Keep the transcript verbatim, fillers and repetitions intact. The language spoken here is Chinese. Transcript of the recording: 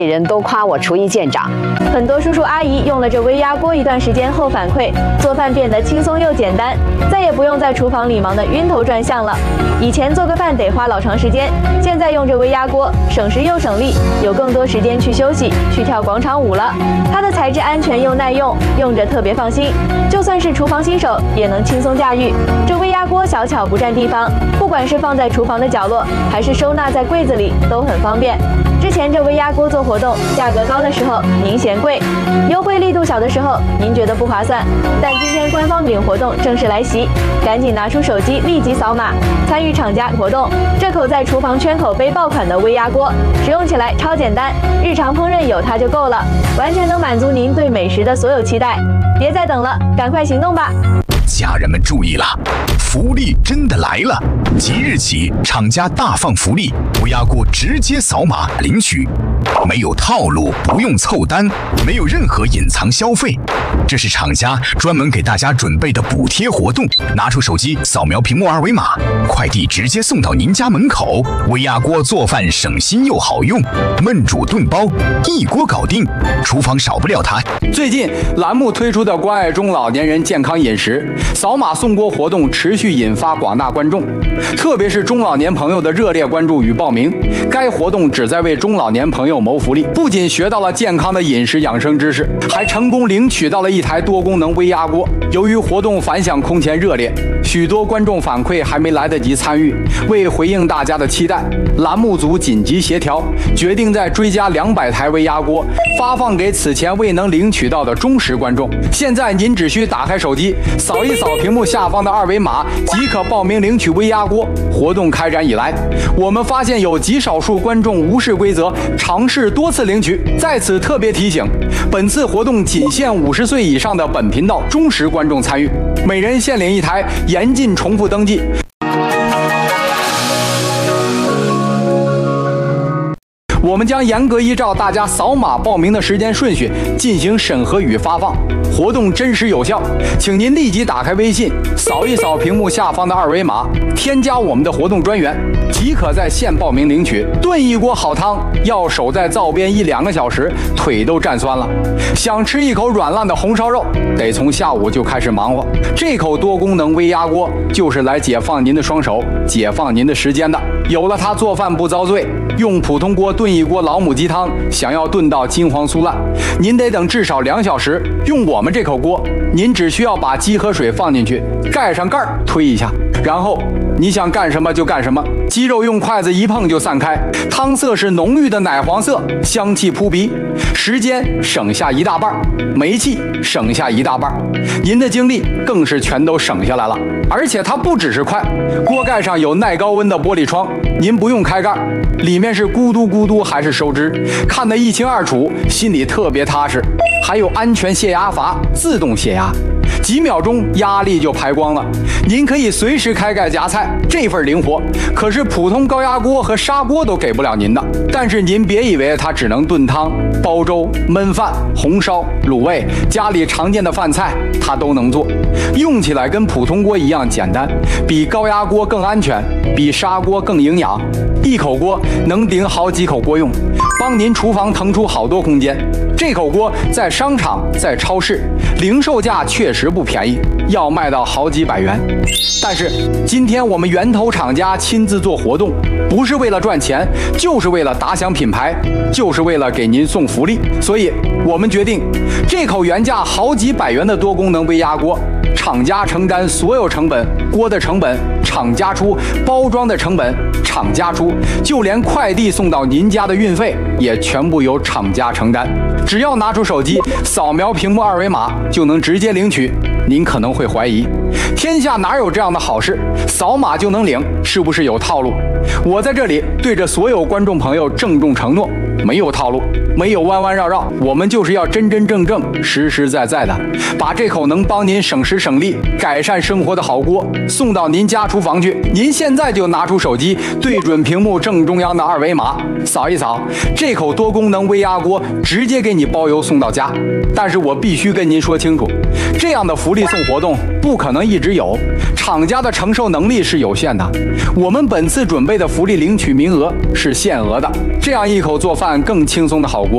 人都夸我厨艺见长。 很多叔叔阿姨用了这微压锅一段时间后反馈，做饭变得轻松又简单，再也不用在厨房里忙得晕头转向了。以前做个饭得花老长时间，现在用这微压锅，省时又省力，有更多时间去休息、去跳广场舞了。它的材质安全又耐用，用着特别放心，就算是厨房新手也能轻松驾驭。这微压锅小巧不占地方，不管是放在厨房的角落，还是收纳在柜子里，都很方便。之前这微压锅做活动，价格高的时候您嫌贵，优惠力度小的时候您觉得不划算。但今天官方领活动正式来袭，赶紧拿出手机立即扫码参与厂家活动。这口在厨房圈口杯爆款的微压锅，使用起来超简单，日常烹饪有它就够了，完全能满足您对美食的所有期待。别再等了，赶快行动吧！ 家人们注意了，福利真的来了！即日起，厂家大放福利，微压锅直接扫码领取，没有套路，不用凑单，没有任何隐藏消费。这是厂家专门给大家准备的补贴活动，拿出手机扫描屏幕二维码，快递直接送到您家门口。微压锅做饭省心又好用，焖煮炖煲一锅搞定，厨房少不了它。 最近栏目推出的关爱中老年人健康饮食扫码送锅活动持续引发广大观众，特别是中老年朋友的热烈关注与报名。该活动旨在为中老年朋友谋福利，不仅学到了健康的饮食养生知识，还成功领取到了一台多功能微压锅。由于活动反响空前热烈，许多观众反馈还没来得及参与，为回应大家的期待，栏目组紧急协调，决定再追加两百台微压锅，发放给此前未能领取到的忠实观众。现在您只需打开手机，扫一扫屏幕下方的二维码，即可报名领取微压锅。活动开展以来，我们发现有极少数观众无视规则，尝试多次领取。在此特别提醒，本次活动仅限五十岁以上的本频道忠实观众参与，每人限领一台，严禁重复登记。我们将严格依照大家扫码报名的时间顺序进行审核与发放，活动真实有效，请您立即打开微信，扫一扫屏幕下方的二维码，添加我们的活动专员，即可在线报名领取。炖一锅好汤要守在灶边一两个小时，腿都站酸了。想吃一口软烂的红烧肉，得从下午就开始忙活。这口多功能微压锅就是来解放您的双手，解放您的时间的。有了它，做饭不遭罪。用普通锅炖一锅老母鸡汤，想要炖到金黄酥烂，您得等至少两小时。用我们这口锅，您只需要把鸡和水放进去，盖上盖儿，推一下，然后你想干什么就干什么。鸡肉用筷子一碰就散开，汤色是浓郁的奶黄色，香气扑鼻，时间省下一大半，煤气省下一大半，您的精力更是全都省下来了。而且它不只是快，锅盖上有耐高温的玻璃窗，您不用开盖，里面是咕嘟咕嘟还是收汁，看得一清二楚，心里特别踏实。还有安全泄压阀，自动泄压，几秒钟压力就排光了，您可以随时开盖夹菜，这份灵活可是普通高压锅和砂锅都给不了您的。但是您别以为它只能炖汤、煲粥、焖饭、红烧、卤味，家里常见的饭菜它都能做，用起来跟普通锅一样简单，比高压锅更安全，比砂锅更营养。一口锅能顶好几口锅用，帮您厨房腾出好多空间。这口锅在商场、在超市零售价确实不便宜，要卖到好几百元。但是今天我们源头厂家亲自做活动，不是为了赚钱，就是为了打响品牌，就是为了给您送福利。所以我们决定，这口原价好几百元的多功能微压锅，厂家承担所有成本，锅的成本厂家出，包装的成本厂家出，就连快递送到您家的运费也全部由厂家承担。只要拿出手机扫描屏幕二维码就能直接领取。您可能会怀疑，天下哪有这样的好事，扫码就能领，是不是有套路？我在这里对着所有观众朋友郑重承诺，没有套路，没有弯弯绕绕，我们就是要真真正正、实实在在的把这口能帮您省时省力、改善生活的好锅送到您家厨房去。您现在就拿出手机，对准屏幕正中央的二维码，扫一扫，这口多功能微压锅直接给你包邮送到家。但是我必须跟您说清楚，这样的福利送活动不可能一直有，厂家的承受能力是有限的。我们本次准备的福利领取名额是限额的，这样一口做饭更轻松的好锅